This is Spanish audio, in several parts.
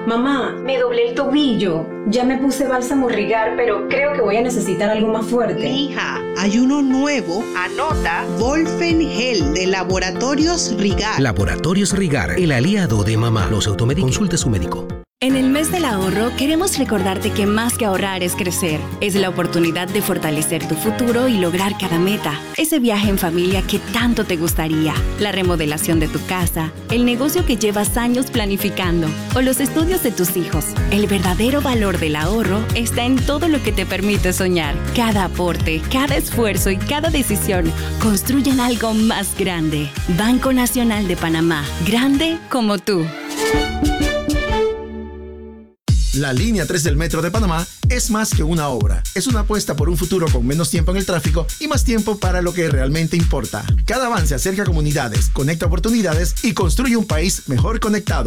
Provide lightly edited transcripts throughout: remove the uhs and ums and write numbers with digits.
Mamá, me doblé el tobillo. Ya me puse bálsamo Rigar, pero creo que voy a necesitar algo más fuerte. Hija, hay uno nuevo. Anota. Volfen Gel de Laboratorios Rigar. Laboratorios Rigar, el aliado de mamá. No se automedique. Consulte a su médico. En el mes del ahorro queremos recordarte que más que ahorrar es crecer. Es la oportunidad de fortalecer tu futuro y lograr cada meta. Ese viaje en familia que tanto te gustaría. La remodelación de tu casa. El negocio que llevas años planificando. O los estudios de tus hijos. El verdadero valor del ahorro está en todo lo que te permite soñar. Cada aporte, cada esfuerzo y cada decisión construyen algo más grande. Banco Nacional de Panamá. Grande como tú. La línea 3 del Metro de Panamá es más que una obra. Es una apuesta por un futuro con menos tiempo en el tráfico y más tiempo para lo que realmente importa. Cada avance acerca a comunidades, conecta oportunidades y construye un país mejor conectado.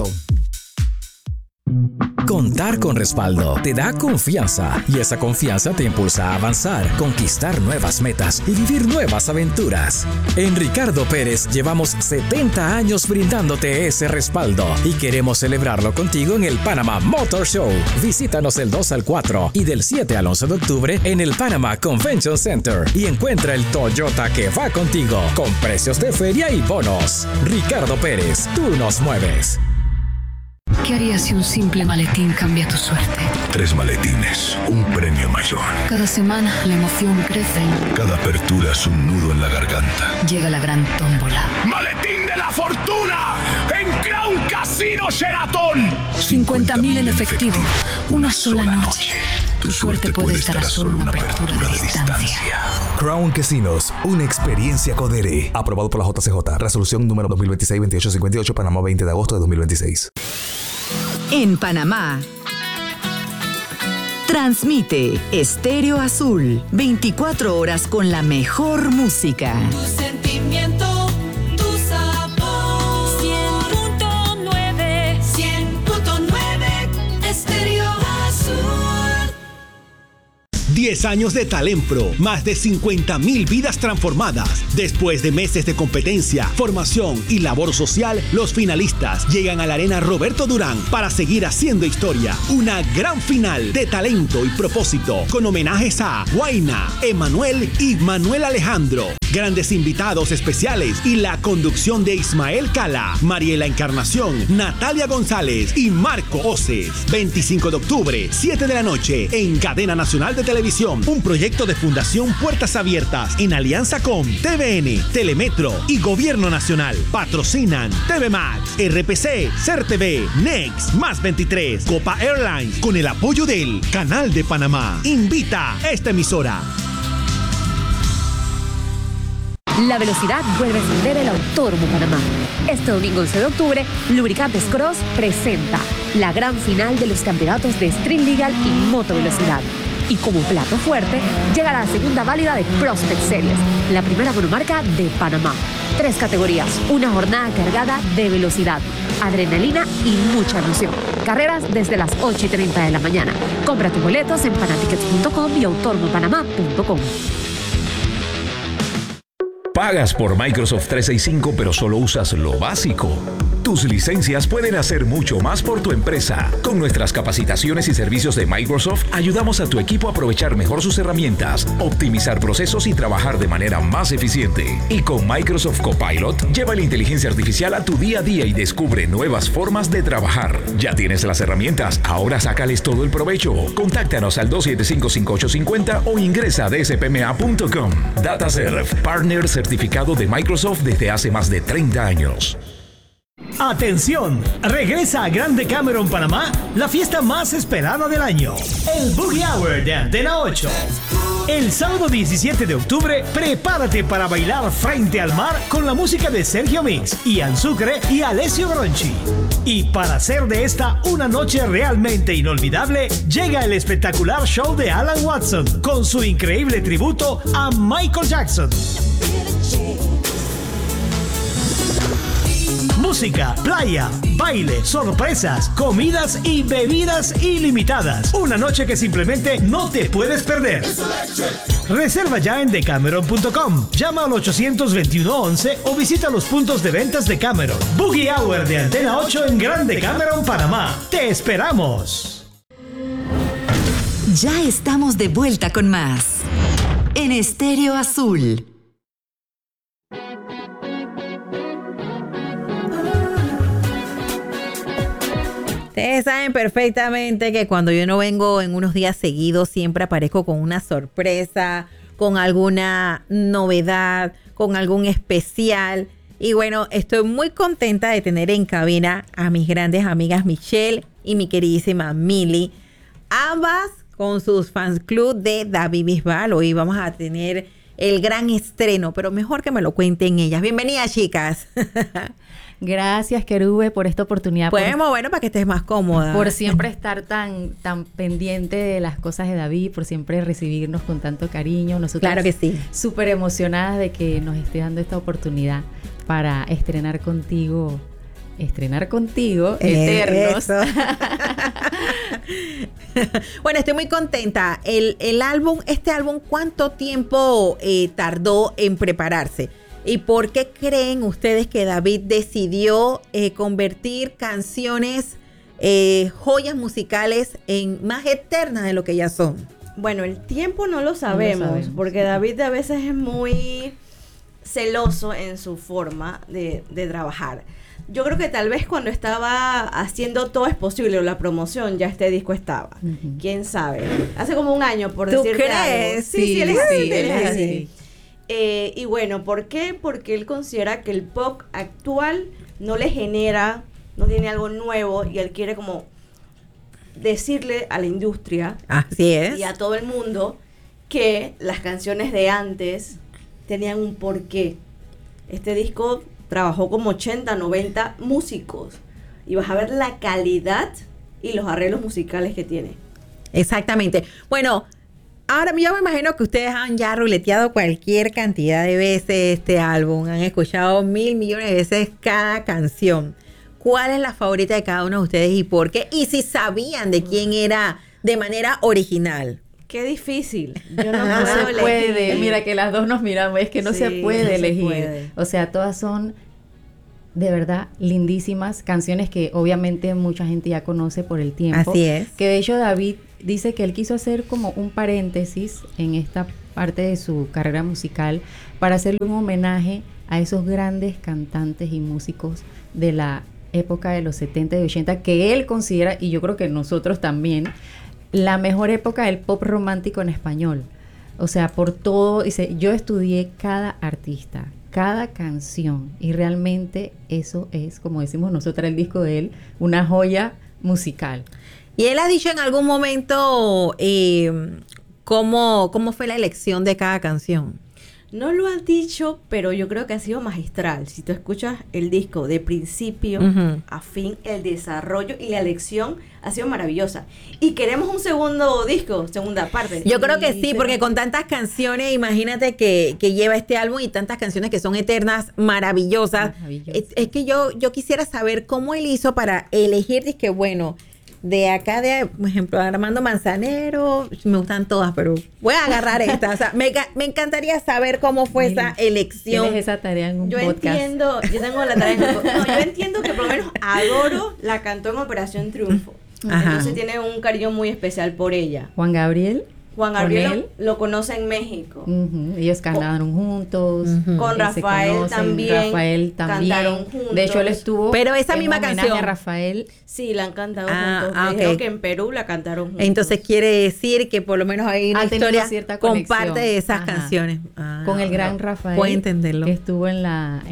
Contar con respaldo te da confianza y esa confianza te impulsa a avanzar, conquistar nuevas metas y vivir nuevas aventuras. En Ricardo Pérez llevamos 70 años brindándote ese respaldo y queremos celebrarlo contigo en el Panama Motor Show. Visítanos el 2 al 4 y del 7 al 11 de octubre en el Panama Convention Center y encuentra el Toyota que va contigo con precios de feria y bonos. Ricardo Pérez, tú nos mueves. ¿Qué harías si un simple maletín cambia tu suerte? 3 maletines, un premio mayor. Cada semana la emoción crece. Cada apertura es un nudo en la garganta. Llega la gran tómbola. ¡Maletín de la fortuna! ¡En Crown Casino Sheraton! 50.000 en efectivo. Una sola noche. Tu suerte puede estar a solo una apertura de distancia. Crown Casinos, una experiencia Codere. Aprobado por la JCJ. Resolución número 2026-2858, Panamá, 20 de agosto de 2026. En Panamá, transmite Estéreo Azul, 24 horas con la mejor música. Tu sentimiento, tu sabor. 100.9, 100.9, Estéreo Azul. 10 años de Talempro, más de 50.000 vidas transformadas. Después de meses de competencia, formación y labor social, los finalistas llegan a la Arena Roberto Durán para seguir haciendo historia. Una gran final de talento y propósito, con homenajes a Guaina, Emanuel y Manuel Alejandro. Grandes invitados especiales y la conducción de Ismael Cala, Mariela Encarnación, Natalia González y Marco Oces. 25 de octubre, 7 de la noche, en Cadena Nacional de Televisión. Un proyecto de Fundación Puertas Abiertas en alianza con TVN, Telemetro y Gobierno Nacional. Patrocinan TV Max, RPC, CERTV, Next, Más 23, Copa Airlines, con el apoyo del Canal de Panamá. Invita a esta emisora. La velocidad vuelve a encender el Autódromo Panamá. Este domingo 11 de octubre, Lubricantes Cross presenta la gran final de los campeonatos de Street Legal y Motovelocidad. Y como plato fuerte, llega la segunda válida de Prospect Series, la primera monomarca de Panamá. 3 categorías, una jornada cargada de velocidad, adrenalina y mucha emoción. Carreras desde las 8:30 de la mañana. Compra tus boletos en panatickets.com y autódromopanamá.com. Pagas por Microsoft 365 pero solo usas lo básico. Tus licencias pueden hacer mucho más por tu empresa. Con nuestras capacitaciones y servicios de Microsoft, ayudamos a tu equipo a aprovechar mejor sus herramientas, optimizar procesos y trabajar de manera más eficiente. Y con Microsoft Copilot, lleva la inteligencia artificial a tu día a día y descubre nuevas formas de trabajar. Ya tienes las herramientas, ahora sácales todo el provecho. Contáctanos al 275-5850 o ingresa a dspma.com. DataServe, partner certificado de Microsoft desde hace más de 30 años. ¡Atención! Regresa a Grande Cameron, Panamá, la fiesta más esperada del año, el Boogie Hour de Antena 8. El sábado 17 de octubre, prepárate para bailar frente al mar con la música de Sergio Mix, Ian Sucre y Alessio Gronchi. Y para hacer de esta una noche realmente inolvidable, llega el espectacular show de Alan Watson con su increíble tributo a Michael Jackson. música, playa, baile, sorpresas, comidas y bebidas ilimitadas. Una noche que simplemente no te puedes perder. Reserva ya en decameron.com. Llama al 821-11 o visita los puntos de ventas de Cameron. Boogie Hour de Antena 8 en Grande Cameron, Panamá. ¡Te esperamos! Ya estamos de vuelta con más en Estéreo Azul. Ustedes saben perfectamente que cuando yo no vengo en unos días seguidos, siempre aparezco con una sorpresa, con alguna novedad, con algún especial. Y bueno, estoy muy contenta de tener en cabina a mis grandes amigas Michelle y mi queridísima Mili, ambas con sus fans club de David Bisbal. Hoy vamos a tener el gran estreno, pero mejor que me lo cuenten ellas. Bienvenidas, chicas. Gracias, Querube, por esta oportunidad. Bueno, para que estés más cómoda. Por siempre estar tan pendiente de las cosas de David, por siempre recibirnos con tanto cariño. Nosotros, claro que sí. Súper emocionadas de que nos esté dando esta oportunidad para estrenar contigo, Eternos. Bueno, estoy muy contenta. Este álbum, ¿cuánto tiempo tardó en prepararse? ¿Y por qué creen ustedes que David decidió convertir canciones, joyas musicales, en más eternas de lo que ya son? Bueno, el tiempo no lo sabemos, porque David a veces es muy celoso en su forma de trabajar. Yo creo que tal vez cuando estaba haciendo Todo es Posible o la promoción, ya este disco estaba. ¿Quién sabe? Hace como un año, por decirte algo. ¿Tú crees? Sí, él es así. Y bueno, ¿por qué? Porque él considera que el pop actual no le genera, no tiene algo nuevo, y él quiere como decirle a la industria, así es, y a todo el mundo, que las canciones de antes tenían un porqué. Este disco trabajó como 80, 90 músicos, y vas a ver la calidad y los arreglos musicales que tiene. Exactamente. Bueno, ahora yo me imagino que ustedes han ya ruleteado cualquier cantidad de veces este álbum, han escuchado 1,000 millones de veces cada canción. ¿Cuál es la favorita de cada uno de ustedes y por qué? Y si sabían de quién era de manera original. Qué difícil. Yo no No puedo se elegir. puede. Mira que las dos nos miramos. Es que no se puede elegir. puede. O sea, todas son de verdad lindísimas canciones que obviamente mucha gente ya conoce por el tiempo. Así es. Que de hecho David dice que él quiso hacer como un paréntesis en esta parte de su carrera musical para hacerle un homenaje a esos grandes cantantes y músicos de la época de los 70 y 80 que él considera, y yo creo que nosotros también, la mejor época del pop romántico en español. O sea, por todo, dice, yo estudié cada artista, cada canción, y realmente eso es, como decimos nosotras, el disco de él, una joya musical. Y él ha dicho en algún momento cómo fue la elección de cada canción. No lo han dicho, pero yo creo que ha sido magistral. Si tú escuchas el disco de principio a fin, el desarrollo y la elección ha sido maravillosa. Y queremos un segundo disco, segunda parte. Yo creo que sí, porque con tantas canciones, imagínate que lleva este álbum y tantas canciones que son eternas, maravillosas. Es que yo quisiera saber cómo él hizo para elegir, dizque bueno, de acá, por ejemplo, Armando Manzanero, me gustan todas, pero voy a agarrar esta. O sea, me encantaría saber cómo fue esa elección. Tienes esa tarea en un podcast. Yo tengo la tarea en un podcast. No, yo entiendo que por lo menos Adoro la cantó en Operación Triunfo. Ajá. Entonces tiene un cariño muy especial por ella. Juan Gabriel lo conoce en México. Ellos cantaron juntos. Con Rafael también. Cantaron juntos. De hecho, él estuvo. Pero esa en misma homenaje canción. a Rafael. Sí, la han cantado juntos. Me dijeron que en Perú la cantaron juntos. Entonces quiere decir que por lo menos hay una historia con parte de esas canciones. Con el gran Rafael. Puedo entenderlo. Que estuvo en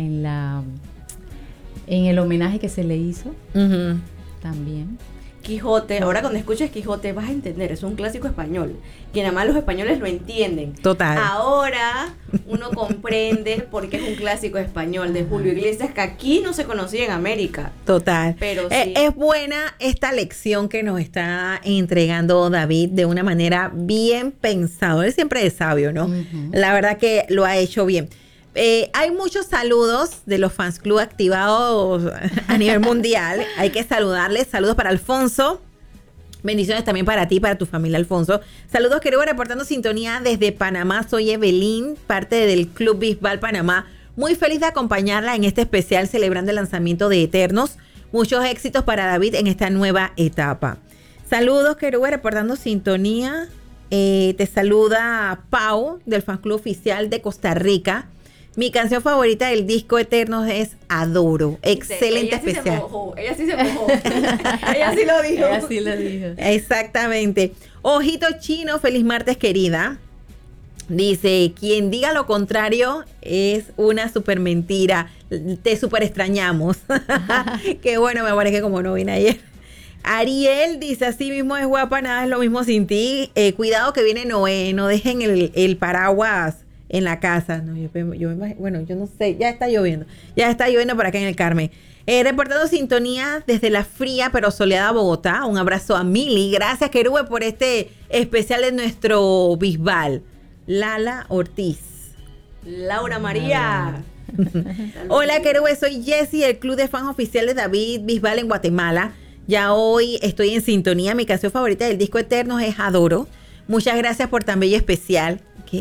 el homenaje que se le hizo. También. Quijote, ahora cuando escuches Quijote vas a entender, es un clásico español, que nada más los españoles lo entienden. Total. Ahora uno comprende por qué es un clásico español de Julio Iglesias, que aquí no se conocía en América. Total. Pero sí. Es buena esta lección que nos está entregando David de una manera bien pensada. Él siempre es sabio, ¿no? La verdad que lo ha hecho bien. Hay muchos saludos de los fans club activados a nivel mundial. Hay que saludarles. Saludos para Alfonso. Bendiciones también para ti, para tu familia, Alfonso. Saludos, querido, reportando sintonía desde Panamá. Soy Evelyn, parte del Club Bisbal Panamá. Muy feliz de acompañarla en este especial celebrando el lanzamiento de Eternos. Muchos éxitos para David en esta nueva etapa. Saludos, querido, reportando sintonía. Te saluda Pau, del Fan Club Oficial de Costa Rica. Mi canción favorita del disco Eternos es Adoro. Excelente especial. Ella sí se mojó. Ella sí lo dijo. Ella sí lo dijo. Exactamente. Ojito Chino, feliz martes, querida. Dice, quien diga lo contrario es una super mentira. Te super extrañamos. Qué bueno, me parece que como no vine ayer. Ariel dice, así mismo es guapa, nada es lo mismo sin ti. Cuidado que viene Noé, no dejen el paraguas en la casa. No, yo me imagino, bueno, yo no sé, ya está lloviendo por acá en el Carmen. Reportando sintonía desde la fría pero soleada Bogotá. Un abrazo a Mili. Gracias, Querube, por este especial de nuestro Bisbal. Lala Ortiz. Laura María. Hola, Querube, soy Jessie, el club de fans oficial de David Bisbal en Guatemala. Ya hoy estoy en sintonía. Mi canción favorita del disco Eternos es Adoro. Muchas gracias por tan bello especial.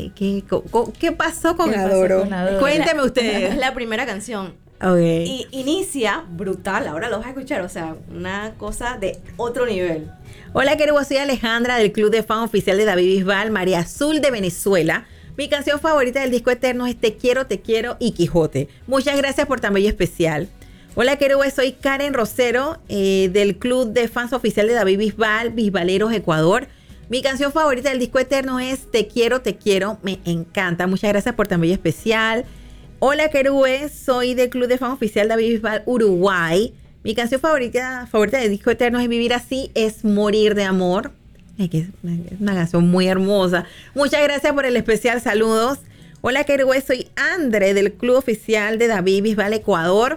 ¿Qué pasó con Adoro? Cuénteme ustedes. Es la primera canción. Okay. Y inicia brutal. Ahora lo vas a escuchar. O sea, una cosa de otro nivel. Hola, querido. Soy Alejandra del Club de Fan Oficial de David Bisbal, María Azul de Venezuela. Mi canción favorita del disco Eternos es Te quiero y Quijote. Muchas gracias por tan bello especial. Hola, querido. Soy Karen Rosero del Club de Fans Oficial de David Bisbal, Bisbaleros Ecuador. Mi canción favorita del disco Eterno es Te quiero, me encanta. Muchas gracias por tan bello especial. Hola, Querube, soy del Club de Fan Oficial David Bisbal, Uruguay. Mi canción favorita del disco Eterno es Vivir Así, es Morir de Amor. Es una canción muy hermosa. Muchas gracias por el especial, saludos. Hola, Querube, soy Andre del Club Oficial de David Bisbal, Ecuador.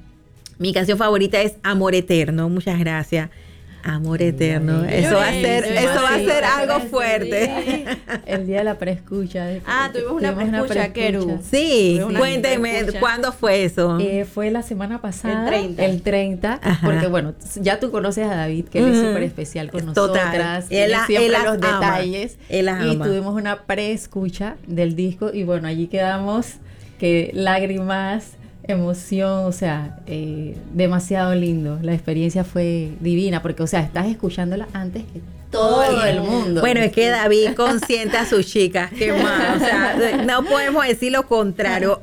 Mi canción favorita es Amor Eterno. Muchas gracias. Amor eterno. Eso va a ser algo fuerte. El día de la preescucha. Tuvimos una preescucha, Keru. Sí, cuénteme, ¿cuándo fue eso? Fue la semana pasada. El 30. Porque bueno, ya tú conoces a David, que él es súper especial con nosotras. Él siempre los detalles. Él las ama. Y tuvimos una preescucha del disco y bueno, allí quedamos que lágrimas, emoción, o sea, demasiado lindo. La experiencia fue divina porque, o sea, estás escuchándola antes que todo el mundo. Bueno, es que David consiente a sus chicas, qué más, o sea, no podemos decir lo contrario.